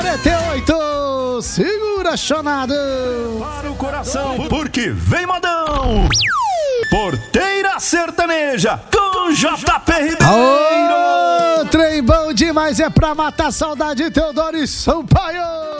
48, segura chonado. Para o coração, porque vem modão. Porteira Sertaneja com JP Ribeiro. Ô, trem bom demais, é pra matar a saudade, Teodoro e Sampaio.